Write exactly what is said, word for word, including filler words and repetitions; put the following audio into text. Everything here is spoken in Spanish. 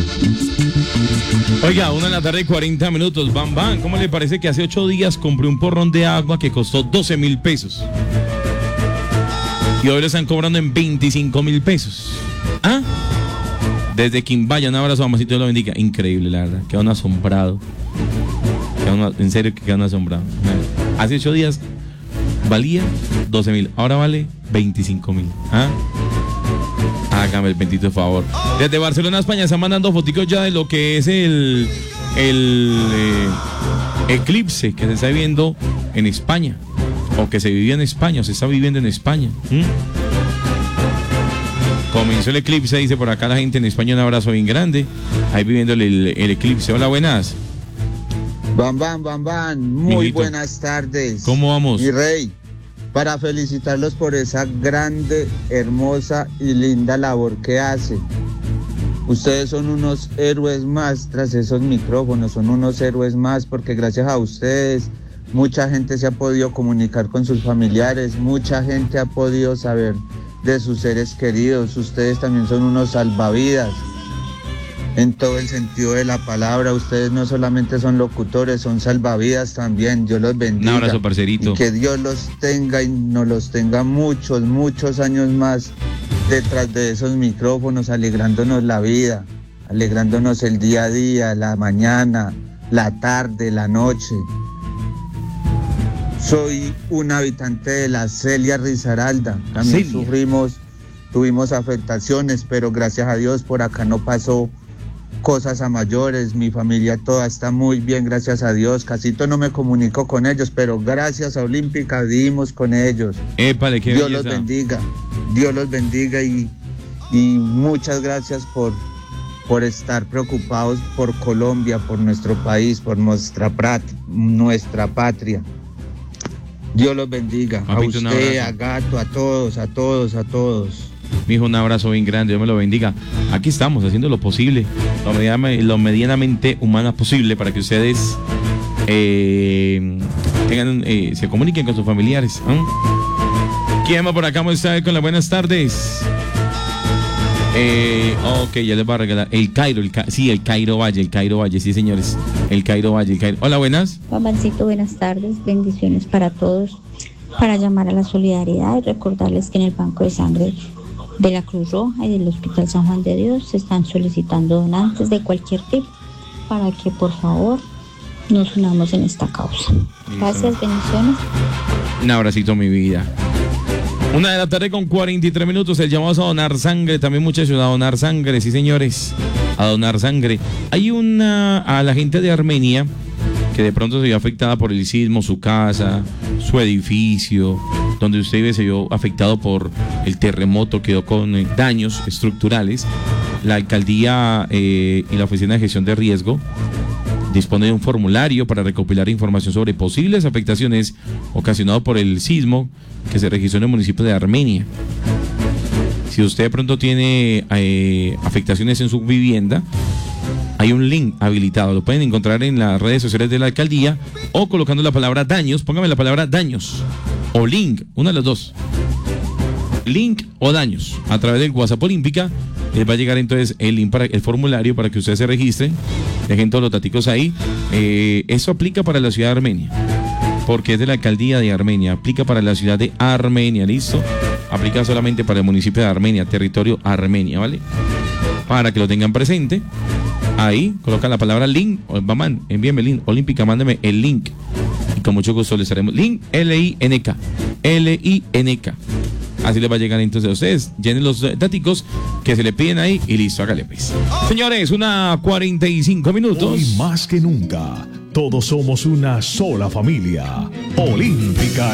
Oiga, una de la tarde, cuarenta minutos. Bam, bam. ¿Cómo le parece que hace ocho días compré un porrón de agua que costó doce mil pesos? Y hoy lo están cobrando en veinticinco mil pesos. ¿Ah? Desde Quimbaya, un abrazo, mamacito, Dios lo bendiga. Increíble, la verdad. Quedan asombrado. Quedan, en serio, que quedan asombrado. Hace ocho días valía doce mil. Ahora vale veinticinco mil. ¿Ah? Hágame el bendito favor. Desde Barcelona, España, están mandando foticos ya de lo que es el, el eh, eclipse que se está viviendo en España. O que se vivía en España, o se está viviendo en España. ¿Mm? Comenzó el eclipse, dice por acá la gente en España, un abrazo bien grande. Ahí viviendo el, el, el eclipse. Hola, buenas. Bam, bam, bam, bam. Muy Mijito, buenas tardes. ¿cómo vamos? Mi rey, para felicitarlos por esa grande, hermosa y linda labor que hacen. Ustedes son unos héroes más tras esos micrófonos, son unos héroes más porque gracias a ustedes mucha gente se ha podido comunicar con sus familiares, mucha gente ha podido saber de sus seres queridos. Ustedes también son unos salvavidas en todo el sentido de la palabra. Ustedes no solamente son locutores, son salvavidas también. Dios los bendiga. Un abrazo, parcerito. Y que Dios los tenga y nos los tenga muchos, muchos años más detrás de esos micrófonos, alegrándonos la vida, alegrándonos el día a día, la mañana, la tarde, la noche. Soy un habitante de la Celia Risaralda. También Celia. sufrimos, tuvimos afectaciones, pero gracias a Dios por acá no pasó cosas a mayores. Mi familia toda está muy bien, gracias a Dios. Casito no me comunico con ellos, pero gracias a Olímpica vivimos con ellos. Épale, qué Dios belleza. los bendiga, Dios los bendiga y, y muchas gracias por, por estar preocupados por Colombia, por nuestro país, por nuestra, prat, nuestra patria. Dios los bendiga. Papito, a usted, a Gato, a todos, a todos, a todos. Mijo, un abrazo bien grande, Dios me lo bendiga. Aquí estamos haciendo lo posible, lo, medianamente, lo medianamente humana posible para que ustedes eh, tengan, eh, se comuniquen con sus familiares. ¿eh? ¿Quién va por acá? ¿Cómo está con las buenas tardes? Eh, ok, ya les voy a regalar el Cairo, el Ca sí, el Cairo Valle, el Cairo Valle, sí señores, el Cairo Valle, el Cairo. Hola, buenas. Papancito, buenas tardes, bendiciones para todos, para llamar a la solidaridad y recordarles que en el Banco de Sangre de la Cruz Roja y del Hospital San Juan de Dios se están solicitando donantes de cualquier tipo para que por favor nos unamos en esta causa. Gracias, bendiciones. Un abracito, mi vida. Una de la tarde con cuarenta y tres minutos, el llamado a donar sangre, también muchachos, a donar sangre, sí señores, a donar sangre. Hay una, a la gente de Armenia, que de pronto se vio afectada por el sismo, su casa, su edificio, donde usted vive se vio afectado por el terremoto, quedó con eh, daños estructurales. La alcaldía eh, y la Oficina de Gestión de Riesgo dispone de un formulario para recopilar información sobre posibles afectaciones ocasionadas por el sismo que se registró en el municipio de Armenia. Si usted de pronto tiene eh, afectaciones en su vivienda, hay un link habilitado, lo pueden encontrar en las redes sociales de la alcaldía o colocando la palabra daños, póngame la palabra daños o link, una de las dos, link o daños, a través del WhatsApp Olímpica. Les va a llegar entonces el link para el formulario para que ustedes se registren, dejen todos los daticos ahí. Eh, eso aplica para la ciudad de Armenia, porque es de la alcaldía de Armenia, aplica para la ciudad de Armenia, ¿listo? Aplica solamente para el municipio de Armenia, territorio Armenia, ¿vale? Para que lo tengan presente, ahí colocan la palabra link, o mamá, envíenme el link, Olímpica, mándame el link, y con mucho gusto les haremos link, L I N K, L I N K. Así les va a llegar entonces a ustedes. Llenen los daticos que se le piden ahí y listo, hágale pues. Señores, una cuarenta y cinco minutos. Hoy más que nunca, todos somos una sola familia. Olímpica.